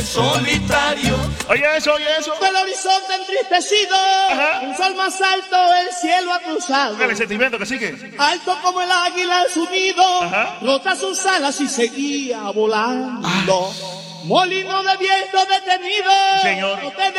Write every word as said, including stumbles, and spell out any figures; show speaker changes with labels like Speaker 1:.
Speaker 1: solitario.
Speaker 2: Oye eso, oye eso.
Speaker 3: El horizonte entristecido,
Speaker 2: Ajá.
Speaker 3: un sol más alto, el cielo ha cruzado.
Speaker 2: El sentimiento que sigue.
Speaker 3: Alto como el águila en su nido,
Speaker 2: Ajá.
Speaker 3: rota sus alas y seguía volando. Molino de viento detenido.
Speaker 2: Señor.
Speaker 3: No te